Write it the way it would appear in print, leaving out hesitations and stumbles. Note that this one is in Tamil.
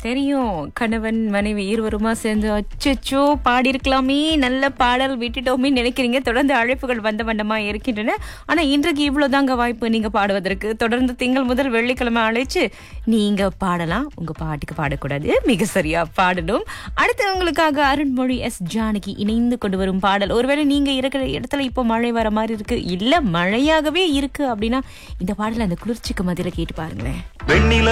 தெரியும். கணவன் மனைவி இருவருமா சேர்ந்து அச்சச்சோ பாடியிருக்கலாமே, நல்ல பாடல் விட்டுட்டோமே நினைக்கிறீங்க. தொடர்ந்து அழைப்புகள் வந்த வண்ணமா இருக்கின்றன. ஆனா இன்றைக்கு இவ்வளவுதாங்க வாய்ப்பு நீங்க பாடுவதற்கு. தொடர்ந்து திங்கள் முதல் வெள்ளிக்கிழமை அழைச்சு நீங்க பாடலாம். உங்க பாட்டுக்கு பாடக்கூடாது, மிக சரியா பாடணும். அடுத்து உங்களுக்காக அருண்மொழி எஸ் ஜானகி இணைந்து கொண்டு வரும் பாடல். ஒருவேளை நீங்க இருக்கிற இடத்துல இப்போ மழை வர மாதிரி இருக்கு, இல்ல மழையாகவே இருக்கு அப்படின்னா இந்த பாடல அந்த குளிர்ச்சிக்கு மத்தியில கேட்டு பாருங்களேன். வெண்ணில